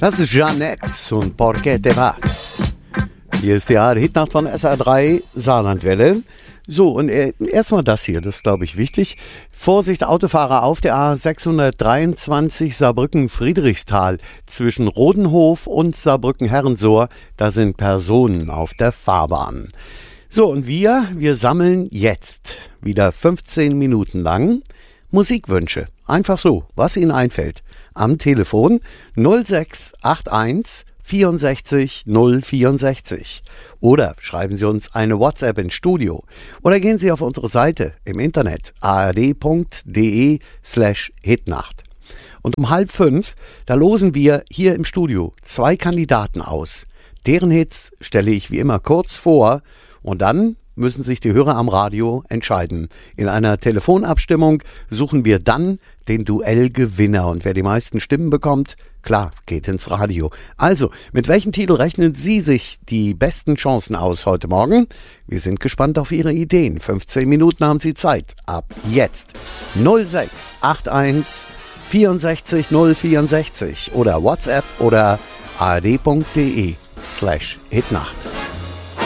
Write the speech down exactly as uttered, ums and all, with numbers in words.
Das ist Jeanette und Porque te vas. Hier ist die Hitnacht von S R drei Saarlandwelle. So, und erstmal das hier, das ist, glaube ich, wichtig. Vorsicht, Autofahrer auf der A sechshundertdreiundzwanzig Saarbrücken-Friedrichsthal zwischen Rodenhof und Saarbrücken-Herrensohr. Da sind Personen auf der Fahrbahn. So, und wir, wir sammeln jetzt wieder fünfzehn Minuten lang Musikwünsche. Einfach so, was Ihnen einfällt. Am Telefon null sechs acht eins vierundsechzig null vierundsechzig. Oder schreiben Sie uns eine WhatsApp ins Studio. Oder gehen Sie auf unsere Seite im Internet ard.de slash Hitnacht. Und um halb fünf, da losen wir hier im Studio zwei Kandidaten aus. Deren Hits stelle ich wie immer kurz vor und dann müssen sich die Hörer am Radio entscheiden. In einer Telefonabstimmung suchen wir dann den Duellgewinner. Und wer die meisten Stimmen bekommt, klar, geht ins Radio. Also, mit welchem Titel rechnen Sie sich die besten Chancen aus heute Morgen? Wir sind gespannt auf Ihre Ideen. fünfzehn Minuten haben Sie Zeit. Ab jetzt. null sechs acht eins vierundsechzig null vierundsechzig oder WhatsApp oder ard.de slash Hitnacht.